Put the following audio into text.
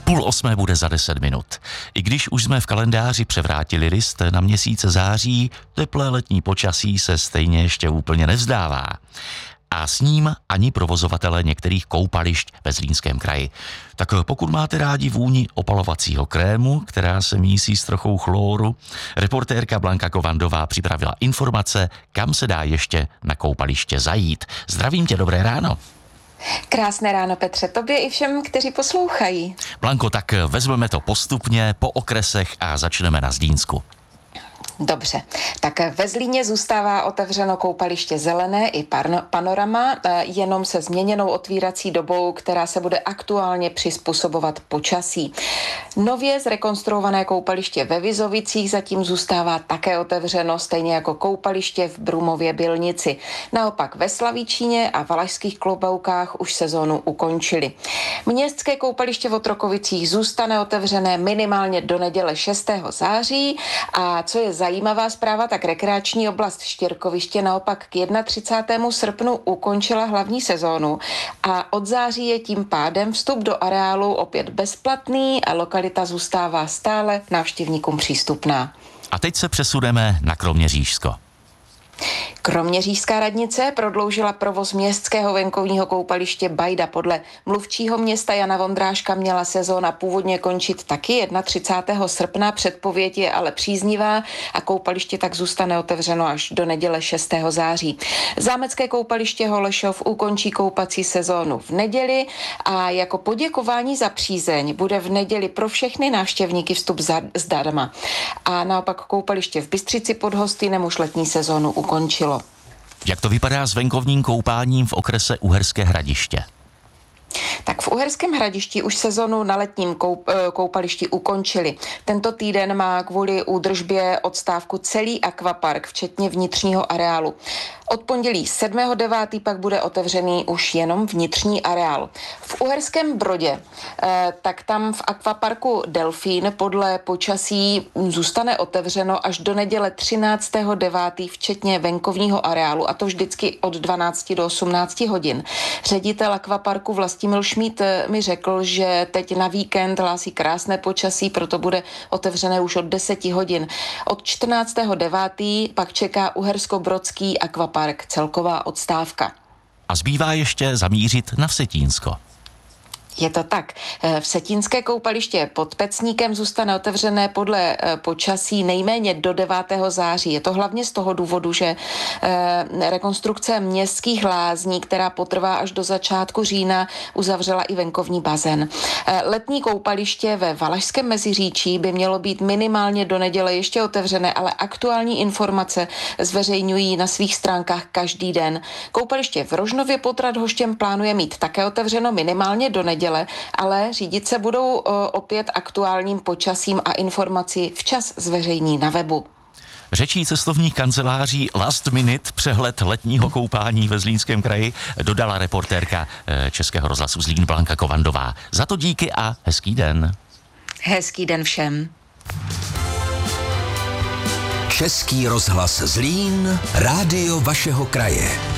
7:30 bude za 10 minut. I když už jsme v kalendáři převrátili list na měsíc září, teplé letní počasí se stejně ještě úplně nevzdává. A s ním ani provozovatele některých koupališť ve Zlínském kraji. Tak pokud máte rádi vůni opalovacího krému, která se mísí s trochou chloru, reportérka Blanka Kovandová připravila informace, kam se dá ještě na koupaliště zajít. Zdravím tě, dobré ráno. Krásné ráno, Petře, tobě i všem, kteří poslouchají. Blanko, tak vezmeme to postupně po okresech a začneme na Zlínsku. Dobře, tak ve Zlíně zůstává otevřeno koupaliště Zelené i Panorama, jenom se změněnou otvírací dobou, která se bude aktuálně přizpůsobovat počasí. Nově zrekonstruované koupaliště ve Vizovicích zatím zůstává také otevřeno, stejně jako koupaliště v Brumově Bylnici. Naopak ve Slavíčíně a Valašských Kloboukách už sezónu ukončili. Městské koupaliště v Otrokovicích zůstane otevřené minimálně do neděle 6. září a co je zajímavá zpráva, tak rekreační oblast Štěrkoviště naopak k 31. srpnu ukončila hlavní sezónu a od září je tím pádem vstup do areálu opět bezplatný a lokalita zůstává stále návštěvníkům přístupná. A teď se přesuneme na Kroměřížsko. Kroměřížská radnice prodloužila provoz městského venkovního koupaliště Bajda. Podle mluvčího města Jana Vondráška měla sezóna původně končit taky 31. srpna, předpověď je ale příznivá a koupaliště tak zůstane otevřeno až do neděle 6. září. Zámecké koupaliště Holešov ukončí koupací sezónu v neděli a jako poděkování za přízeň bude v neděli pro všechny návštěvníky vstup zdarma. A naopak koupaliště v Bystřici pod Hostýnem už letní sezónu ukončilo. Jak to vypadá s venkovním koupáním v okrese Uherské Hradiště? Tak v Uherském Hradišti už sezonu na letním koupališti ukončili. Tento týden má kvůli údržbě odstávku celý akvapark, včetně vnitřního areálu. Od pondělí 7.9. pak bude otevřený už jenom vnitřní areál. V Uherském Brodě, tak tam v akvaparku Delfín podle počasí zůstane otevřeno až do neděle 13.9. včetně venkovního areálu, a to vždycky od 12 do 18 hodin. Ředitel akvaparku Vlastimil Šmíd mi řekl, že teď na víkend hlásí krásné počasí, proto bude otevřené už od 10 hodin. Od 14.9. pak čeká Uhersko-Brodský akvapark, celková odstávka. A zbývá ještě zamířit na Vsetínsko. Je to tak. Vsetínské koupaliště pod Pecníkem zůstane otevřené podle počasí nejméně do 9. září. Je to hlavně z toho důvodu, že rekonstrukce městských lázní, která potrvá až do začátku října, uzavřela i venkovní bazén. Letní koupaliště ve Valašském Meziříčí by mělo být minimálně do neděle ještě otevřené, ale aktuální informace zveřejňují na svých stránkách každý den. Koupaliště v Rožnově pod Radhoštěm plánuje mít také otevřeno minimálně do neděle, ale řídit se budou opět aktuálním počasím a informaci včas zveřejní na webu. Řečí cestovních kanceláří Last Minute přehled letního koupání ve Zlínském kraji dodala reportérka Českého rozhlasu Zlín Blanka Kovandová. Za to díky a hezký den. Hezký den všem. Český rozhlas Zlín, rádio vašeho kraje.